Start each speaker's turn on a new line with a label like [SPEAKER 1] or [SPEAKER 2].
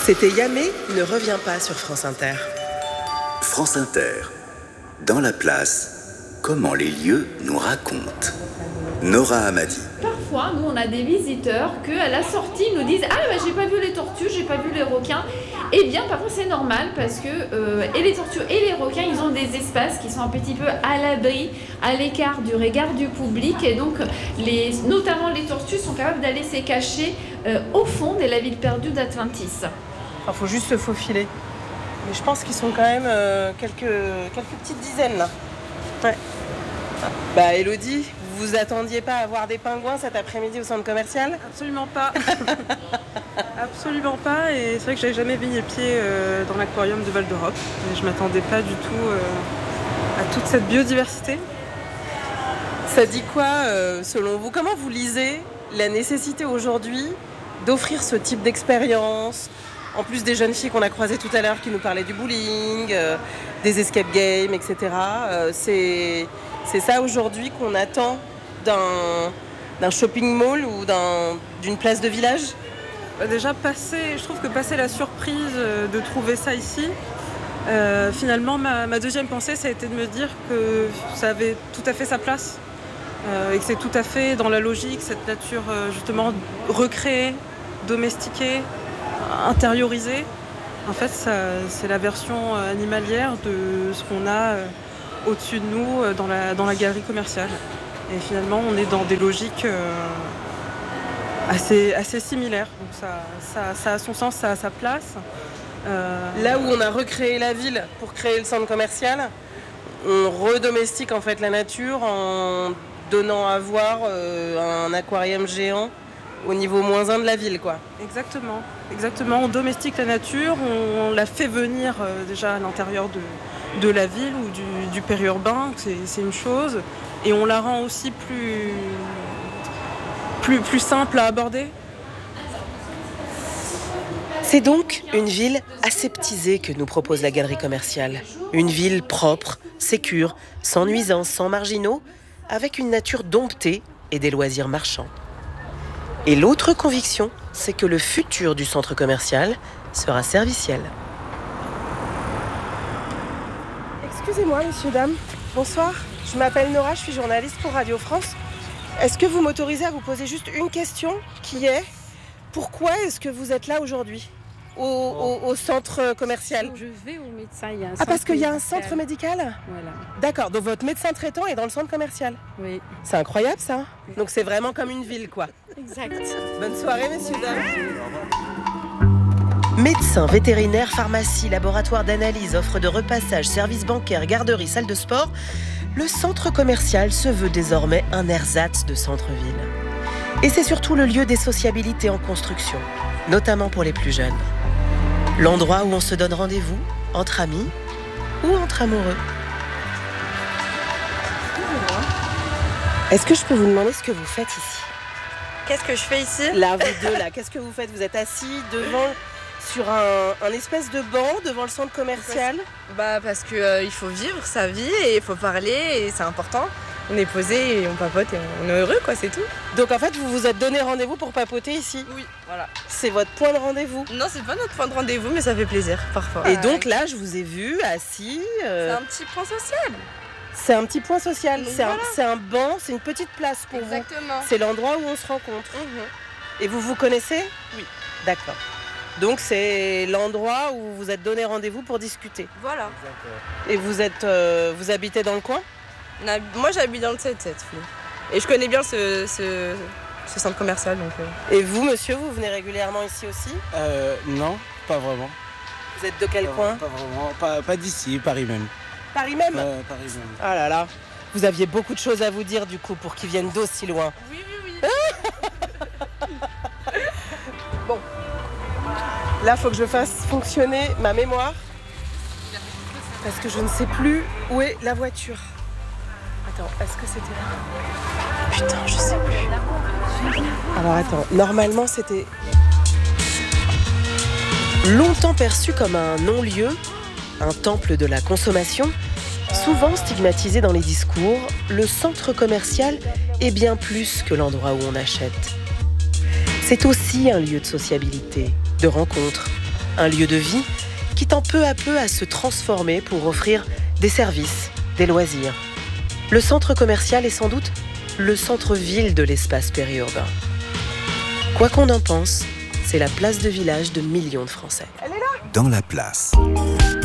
[SPEAKER 1] C'était Yamé ne revient pas sur France Inter.
[SPEAKER 2] France Inter, dans la place, comment les lieux nous racontent. Nora Hamadi.
[SPEAKER 3] Parfois, nous, on a des visiteurs qu'à la sortie nous disent « Ah, bah, j'ai pas vu les tortues, j'ai pas vu les requins ». Eh bien, parfois, c'est normal parce que et les tortues et les requins, ils ont des espaces qui sont un petit peu à l'abri, à l'écart du regard du public. Et donc, notamment les tortues sont capables d'aller se cacher au fond de la ville perdue d'Atlantis.
[SPEAKER 1] Il faut juste se faufiler. Mais je pense qu'ils sont quand même quelques petites dizaines là. Ouais. Bah Elodie, vous vous attendiez pas à voir des pingouins cet après-midi au centre commercial ?
[SPEAKER 4] Absolument pas. Absolument pas. Et c'est vrai que j'avais jamais mis les pieds dans l'aquarium de Val d'Europe. Et je m'attendais pas du tout à toute cette biodiversité.
[SPEAKER 1] Ça dit quoi selon vous ? Comment vous lisez la nécessité aujourd'hui d'offrir ce type d'expérience ? En plus des jeunes filles qu'on a croisées tout à l'heure qui nous parlaient du bowling, des escape games, etc. C'est ça aujourd'hui qu'on attend d'un shopping mall ou d'une place de village ?
[SPEAKER 4] Déjà, je trouve que passer la surprise de trouver ça ici, finalement, ma deuxième pensée, ça a été de me dire que ça avait tout à fait sa place. Et que c'est tout à fait dans la logique, cette nature justement recréée, domestiquée, intériorisée. En fait, c'est la version animalière de ce qu'on a au-dessus de nous dans la galerie commerciale. Et finalement, on est dans des logiques assez similaires. Donc ça a son sens, ça a sa place.
[SPEAKER 1] Là où on a recréé la ville pour créer le centre commercial, on redomestique en fait la nature en donnant à voir un aquarium géant au niveau -1 de la ville, quoi.
[SPEAKER 4] Exactement. On domestique la nature, on la fait venir déjà à l'intérieur de la ville ou du périurbain, c'est une chose, et on la rend aussi plus simple à aborder.
[SPEAKER 1] C'est donc une ville aseptisée que nous propose la galerie commerciale. Une ville propre, sécure, sans nuisances, sans marginaux, avec une nature domptée et des loisirs marchands. Et l'autre conviction, c'est que le futur du centre commercial sera serviciel. Excusez-moi, messieurs, dames. Bonsoir. Je m'appelle Nora, je suis journaliste pour Radio France. Est-ce que vous m'autorisez à vous poser juste une question qui est « Pourquoi est-ce que vous êtes là aujourd'hui au centre commercial ?»
[SPEAKER 5] Je vais au médecin, il y a un centre.
[SPEAKER 1] Ah, parce qu'il y a un centre médical ?
[SPEAKER 5] Voilà.
[SPEAKER 1] D'accord, donc votre médecin traitant est dans le centre commercial ?
[SPEAKER 5] Oui.
[SPEAKER 1] C'est incroyable ça. Donc c'est vraiment comme une ville, quoi.
[SPEAKER 5] Exact.
[SPEAKER 1] Bonne soirée, messieurs, dames. Médecins, vétérinaires, pharmacie, laboratoire d'analyse, offre de repassage, services bancaires, garderie, salle de sport, le centre commercial se veut désormais un ersatz de centre-ville. Et c'est surtout le lieu des sociabilités en construction, notamment pour les plus jeunes. L'endroit où on se donne rendez-vous, entre amis ou entre amoureux. Est-ce que je peux vous demander ce que vous faites ici ?
[SPEAKER 6] Qu'est-ce que je fais ici ?
[SPEAKER 1] Là, vous deux, là, qu'est-ce que vous faites ? Vous êtes assis sur un espèce de banc devant le centre commercial ?
[SPEAKER 6] Parce que il faut vivre sa vie et il faut parler et c'est important. On est posé et on papote et on est heureux, quoi, c'est tout.
[SPEAKER 1] Donc en fait, vous vous êtes donné rendez-vous pour papoter ici ?
[SPEAKER 6] Oui, voilà.
[SPEAKER 1] C'est votre point de rendez-vous ?
[SPEAKER 6] Non, c'est pas notre point de rendez-vous, mais ça fait plaisir parfois.
[SPEAKER 1] Et donc là, je vous ai vu assis.
[SPEAKER 6] C'est un petit point social.
[SPEAKER 1] C'est un petit point social.
[SPEAKER 6] Donc,
[SPEAKER 1] c'est un banc, c'est une petite place pour
[SPEAKER 6] Exactement.
[SPEAKER 1] vous. C'est l'endroit où on se rencontre. Et vous vous connaissez ?
[SPEAKER 6] Oui.
[SPEAKER 1] D'accord. Donc c'est l'endroit où vous êtes donné rendez-vous pour discuter.
[SPEAKER 6] Voilà.
[SPEAKER 1] Et vous habitez dans le coin ?
[SPEAKER 6] Moi, j'habite dans le 7-7. Et je connais bien ce centre commercial. Donc,
[SPEAKER 1] Et vous, monsieur, vous venez régulièrement ici aussi ?
[SPEAKER 7] Non, pas vraiment.
[SPEAKER 1] Vous êtes de quel coin ?
[SPEAKER 7] Pas vraiment, pas d'ici, Paris même.
[SPEAKER 1] Paris même ?
[SPEAKER 7] Paris même.
[SPEAKER 1] Ah là là, vous aviez beaucoup de choses à vous dire du coup pour qu'ils viennent d'aussi loin.
[SPEAKER 6] Oui.
[SPEAKER 1] Bon, là, il faut que je fasse fonctionner ma mémoire parce que je ne sais plus où est la voiture. Attends, est-ce que c'était là ? Putain, je sais plus. Alors attends, normalement c'était longtemps perçu comme un non-lieu, un temple de la consommation, souvent stigmatisé dans les discours, le centre commercial est bien plus que l'endroit où on achète. C'est aussi un lieu de sociabilité, de rencontre, Un lieu de vie qui tend peu à peu à se transformer pour offrir des services, des loisirs. Le centre commercial est sans doute le centre-ville de l'espace périurbain. Quoi qu'on en pense, c'est la place de village de millions de Français.
[SPEAKER 2] Dans la place.